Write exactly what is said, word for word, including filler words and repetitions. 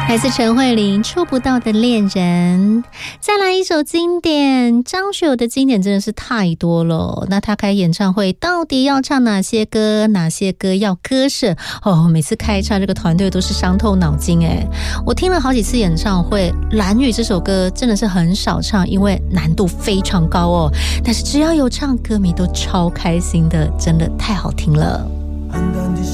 来自陈慧琳《触不到的恋人》。再来一首经典，张学友的经典真的是太多了。那他开演唱会到底要唱哪些歌，哪些歌要割舍哦，每次开唱这个团队都是伤透脑筋耶。我听了好几次演唱会，蓝雨这首歌真的是很少唱，因为难度非常高哦，但是只要有唱，歌迷都超开心的，真的太好听了。 暗淡的